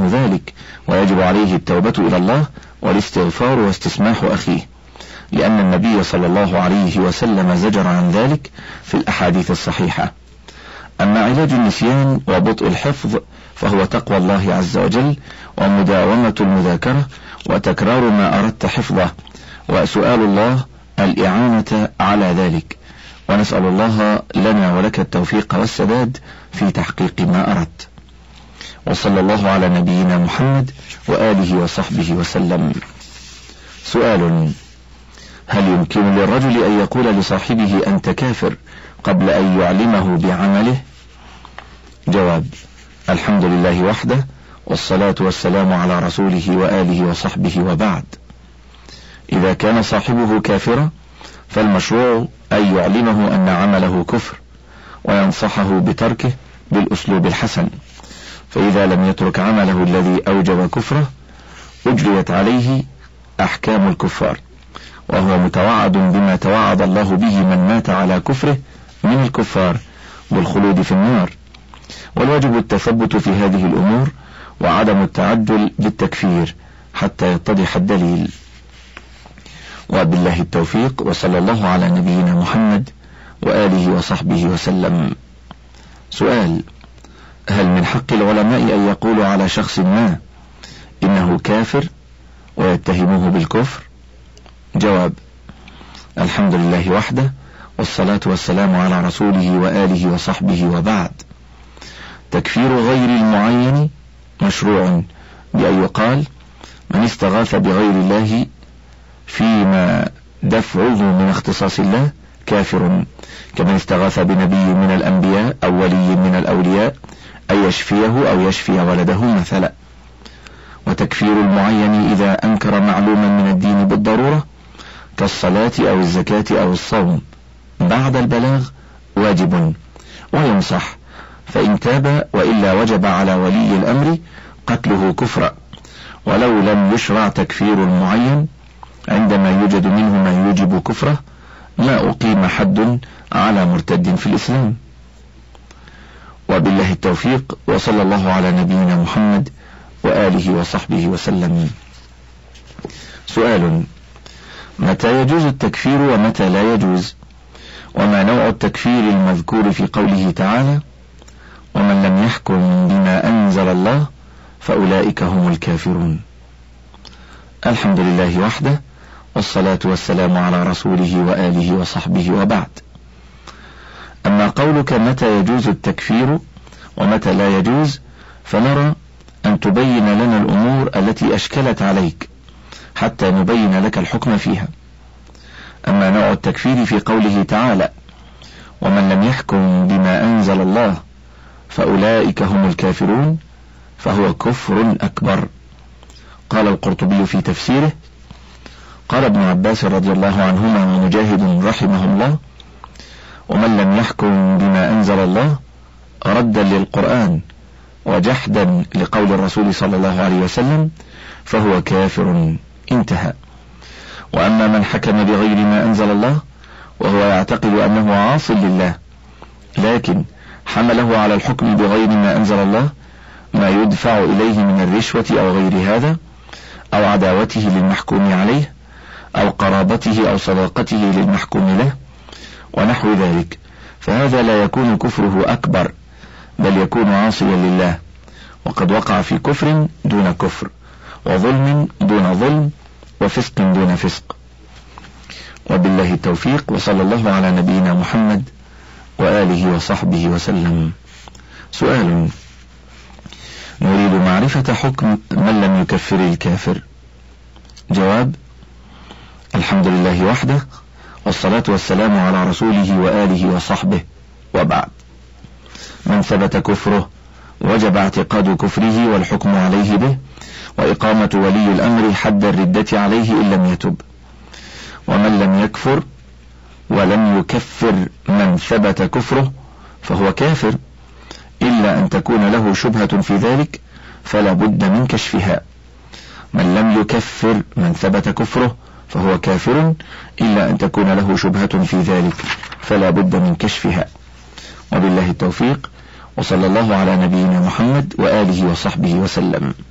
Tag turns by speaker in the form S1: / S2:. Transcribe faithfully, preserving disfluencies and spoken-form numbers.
S1: منه ذلك، ويجب عليه التوبة إلى الله والاستغفار واستسماح أخيه، لأن النبي صلى الله عليه وسلم زجر عن ذلك في الأحاديث الصحيحة. أما علاج النسيان وبطء الحفظ فهو تقوى الله عز وجل ومداومة المذاكرة وتكرار ما أردت حفظه، وسؤال الله الإعانة على ذلك، ونسأل الله لنا ولك التوفيق والسداد في تحقيق ما أردت. وصلى الله على نبينا محمد وآله وصحبه وسلم. سؤال: هل يمكن للرجل أن يقول لصاحبه أنت كافر قبل أن يعلمه بعمله؟ جواب: الحمد لله وحده، والصلاة والسلام على رسوله وآله وصحبه، وبعد. إذا كان صاحبه كافرا فالمشروع أن يعلمه أن عمله كفر وينصحه بتركه بالأسلوب الحسن، فإذا لم يترك عمله الذي أوجب كفره أجريت عليه أحكام الكفار، وهو متوعد بما توعد الله به من مات على كفره من الكفار والخلود في النار، والواجب التثبت في هذه الأمور وعدم التعجل بالتكفير حتى يتضح الدليل. وبالله التوفيق، وصلى الله على نبينا محمد وآله وصحبه وسلم. سؤال: هل من حق العلماء أن يقولوا على شخص ما إنه كافر ويتهموه بالكفر؟ جواب: الحمد لله وحده، والصلاة والسلام على رسوله وآله وصحبه، وبعد. تكفير غير المعين مشروع بأن يقال: من استغاث بغير الله فيما دفعه من اختصاص الله كافر، كمن استغاث بنبي من الأنبياء أو ولي من الأولياء أن يشفيه أو يشفي ولده مثلا. وتكفير المعين إذا أنكر معلوما من الدين بالضرورة كالصلاة أو الزكاة أو الصوم بعد البلاغ واجب وينصح، فإن تاب وإلا وجب على ولي الأمر قتله كفرا، ولو لم يشرع تكفير المعين عندما يوجد منه ما يوجب كفره ما أقيم حد على مرتد في الإسلام. وبالله التوفيق، وصلى الله على نبينا محمد وآله وصحبه وسلم. سؤال: متى يجوز التكفير ومتى لا يجوز؟ وما نوع التكفير المذكور في قوله تعالى: ومن لم يحكم بما أنزل الله فأولئك هم الكافرون؟ الحمد لله وحده، والصلاة والسلام على رسوله وآله وصحبه، وبعد. أما قولك متى يجوز التكفير ومتى لا يجوز فنرى أن تبين لنا الأمور التي أشكلت عليك حتى نبين لك الحكم فيها. أما نوع التكفير في قوله تعالى: ومن لم يحكم بما أنزل الله فأولئك هم الكافرون، فهو كفر أكبر. قال القرطبي في تفسيره: قال ابن عباس رضي الله عنهما ومجاهد رحمه الله: ومن لم يحكم بما أنزل الله ردا للقرآن وجحدا لقول الرسول صلى الله عليه وسلم فهو كافر، انتهى. وأما من حكم بغير ما أنزل الله وهو يعتقد أنه عاص لله لكن حمله على الحكم بغير ما أنزل الله ما يدفع إليه من الرشوة أو غير هذا، أو عداوته للمحكوم عليه، أو قرابته أو صداقته للمحكوم له ونحو ذلك، فهذا لا يكون كفره أكبر، بل يكون عاصيا لله، وقد وقع في كفر دون كفر، وظلم دون ظلم، وفسق دون فسق. وبالله التوفيق، وصلى الله على نبينا محمد وآله وصحبه وسلم. سؤال: نريد معرفة حكم من لم يكفر الكافر. جواب: الحمد لله وحده، والصلاة والسلام على رسوله وآله وصحبه، وبعد. من ثبت كفره وجب اعتقاد كفره والحكم عليه به، وإقامة ولي الأمر حد الردة عليه إن لم يتب. ومن لم يكفر ولم يكفر من ثبت كفره فهو كافر، إلا أن تكون له شبهة في ذلك فلا بد من كشفها. من لم يكفر من ثبت كفره فهو كافر، إلا أن تكون له شبهة في ذلك فلا بد من كشفها. وبالله التوفيق، وصلى الله على نبينا محمد وآله وصحبه وسلم.